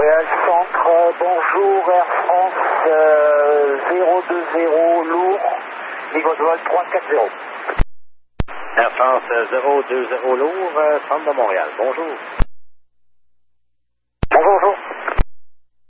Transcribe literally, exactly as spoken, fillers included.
Montréal Centre, euh, bonjour Air France euh, zéro deux zéro lourd, niveau de vol trois quatre zéro. Air France zéro deux zéro lourd, euh, centre de Montréal, bonjour.